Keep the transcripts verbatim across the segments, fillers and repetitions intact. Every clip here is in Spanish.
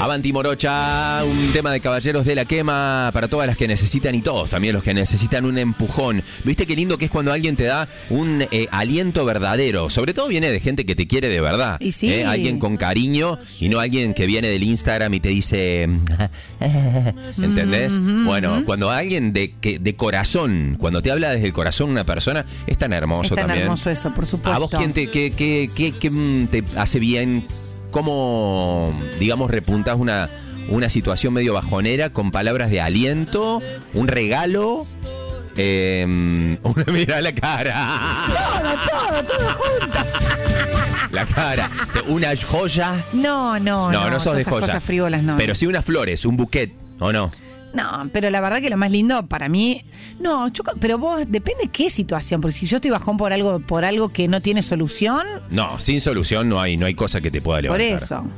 Avanti Morocha, un tema de Caballeros de la Quema para todas las que necesitan y todos también los que necesitan un empujón. ¿Viste qué lindo que es cuando alguien te da un eh, aliento verdadero? Sobre todo viene de gente que te quiere de verdad. Y sí. ¿eh? Alguien con cariño y no alguien que viene del Instagram y te dice... ¿Entendés? Mm-hmm. Bueno, cuando alguien de, que, de corazón, cuando te habla desde el corazón una persona, es tan hermoso es tan también. hermoso eso, por supuesto. ¿A vos quién te, qué, qué, qué, qué te hace bien? ¿Cómo, digamos, repuntás una, una situación medio bajonera con palabras de aliento, un regalo? Eh, una, mirá la cara. Todo, todo, todo junto. La cara. Una joya. No, no, no. No, no sos de esas joya. Cosas frívolas, no. Pero sí unas flores, un buquet, ¿o no? No, pero la verdad que lo más lindo para mí, no, yo, pero vos, depende qué situación, porque si yo estoy bajón por algo, por algo que no tiene solución. No, sin solución no hay, no hay cosa que te pueda levantar. Por eso.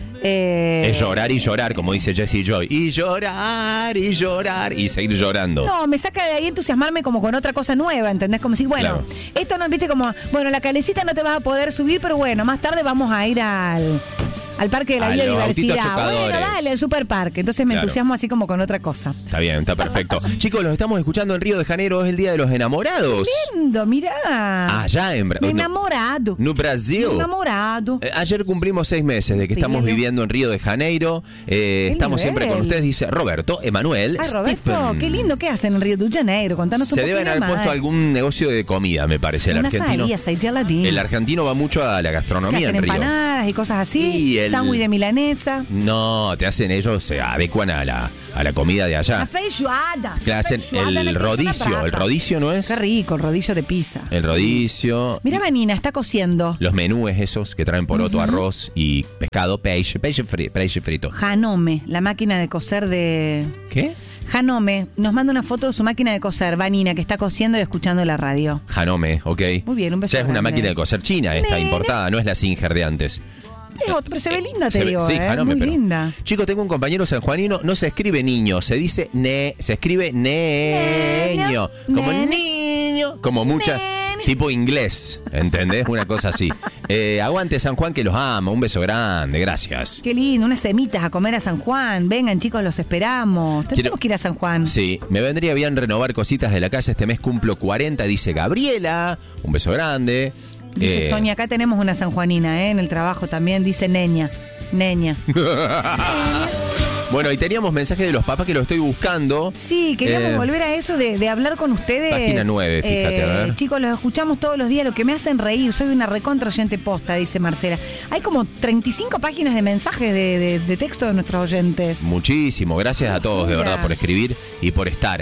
Eh, Es llorar y llorar, como dice Jessie Joy. Y llorar y llorar y seguir llorando. No, me saca de ahí entusiasmarme como con otra cosa nueva, ¿entendés? Como si, bueno, Claro. esto no, viste, como, bueno, la calecita no te vas a poder subir, pero bueno, más tarde vamos a ir al... Al Parque de la A los autitos Biodiversidad. Bueno, chocadores. dale, al Superparque. Entonces me Claro. entusiasmo así como con otra cosa. Está bien, está perfecto. Chicos, los estamos escuchando en Río de Janeiro, es el Día de los Enamorados. Lindo, mirá. Allá en Bra- Me he no, enamorado. no Brasil. Me he enamorado. Eh, Ayer cumplimos seis meses de que Sí, estamos bueno. viviendo en Río de Janeiro. Eh, Qué estamos nivel. siempre con ustedes, dice Roberto, Emanuel, Ay, Roberto, Stephen. qué lindo que hacen en Río de Janeiro. Contanos un Se poquito deben haber más. puesto algún negocio de comida, me parece, el Unas argentino. salidas, hay geladín. El argentino va mucho a la Que gastronomía hacen en Río. empanadas y cosas así. Y el- Sándwich de milanesa. No, te hacen ellos, se adecuan a la, a la comida de La allá. feijoada. Que hacen Feijoada, la el que es una rodicio. brasa. ¿El rodicio no es? Qué rico, el rodillo de pizza. El rodicio. Mira, Vanina, está cociendo. Los menúes esos que traen poroto, arroz y pescado, peixe, peixe frito. Peixe frito. Hanome, la máquina de coser de... ¿Qué? Hanome, nos manda una foto de su máquina de coser, Vanina, que está cosiendo y escuchando la radio. Hanome, ok. Muy bien, un beso Ya es una grande. máquina de coser china esta, Nene. importada, no es la Singer de antes. Es otro, pero se ve linda, te Se ve- digo, sí, ¿eh? Hanome, Muy pero- linda. Chicos, tengo un compañero sanjuanino, no se escribe niño, se dice ne, se escribe neño, Neño, como nene. niño, como mucha, Nene. tipo inglés, ¿entendés? Una cosa así. Eh, aguante San Juan que los ama, un beso grande, gracias. Qué lindo, unas semitas a comer a San Juan. Vengan, chicos, los esperamos. Tenemos Quiero- que ir a San Juan. Sí, me vendría bien renovar cositas de la casa, este mes cumplo cuarenta, dice Gabriela, un beso grande. Dice Eh, Sonia, acá tenemos una sanjuanina, ¿eh? En el trabajo también, dice Neña. Neña. Bueno, y teníamos mensaje de los papás que lo estoy buscando. Sí, queríamos Eh, volver a eso de, de hablar con ustedes. Página nueve, fíjate, a ver. Chicos, los escuchamos todos los días, lo que me hacen reír. Soy una recontra oyente posta, dice Marcela. Hay como treinta y cinco páginas de mensajes de, de- de texto de nuestros oyentes. Muchísimo, gracias a todos de Mira. verdad por escribir y por estar.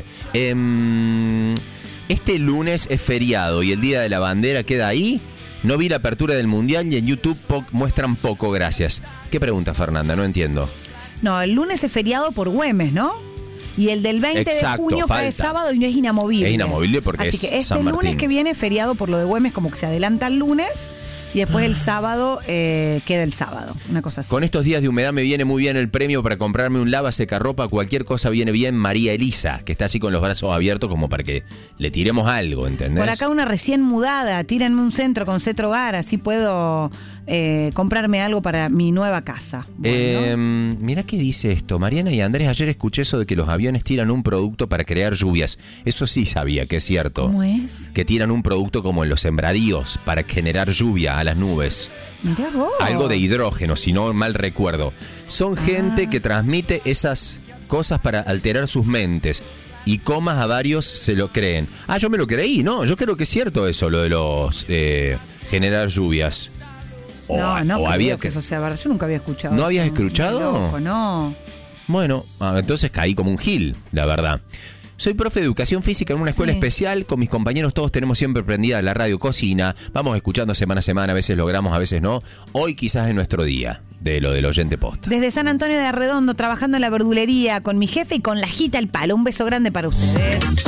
Em, este lunes es feriado y el Día de la Bandera queda ahí. No vi la apertura del Mundial y en YouTube po- muestran poco, gracias. ¿Qué pregunta, Fernanda? No entiendo. No, el lunes es feriado por Güemes, ¿no? Y el del veinte Exacto, de junio cae falta. sábado y no es inamovible. Es inamovible porque Así es que este San lunes Martín. que viene es feriado por lo de Güemes, como que se adelanta el lunes y después el sábado eh, queda el sábado. Una cosa así. Con estos días de humedad me viene muy bien el premio para comprarme un lava secarropa, cualquier cosa viene bien. María Elisa, que está así con los brazos abiertos como para que le tiremos algo, ¿entendés? Por acá una recién mudada, tírenme un centro con Cetro Hogar, así puedo eh, comprarme algo para mi nueva casa. Bueno, Eh, mirá qué dice esto. Mariana y Andrés, ayer escuché eso de que los aviones tiran un producto para crear lluvias. Eso sí sabía que es cierto. ¿cómo es? Que tiran un producto como en los sembradíos para generar lluvia a las nubes. Mirá vos. Algo de hidrógeno, si no mal recuerdo. Son gente que transmite esas cosas para alterar sus mentes. Y comas a varios se lo creen. Ah, yo me lo creí, ¿no? Yo creo que es cierto eso, lo de los eh, generar lluvias. O, No, no o creo había que eso sea verdad. Yo nunca había escuchado. ¿No eso. habías escuchado? Qué loco, no. Bueno, ah, entonces caí como un gil, la verdad. Soy profe de educación física en una escuela Sí. especial. Con mis compañeros todos tenemos siempre prendida la radio cocina. Vamos escuchando semana a semana, a veces logramos, a veces no. Hoy quizás es nuestro día de lo del oyente posta. Desde San Antonio de Arredondo, trabajando en la verdulería con mi jefe y con la Jita al palo. Un beso grande para ustedes.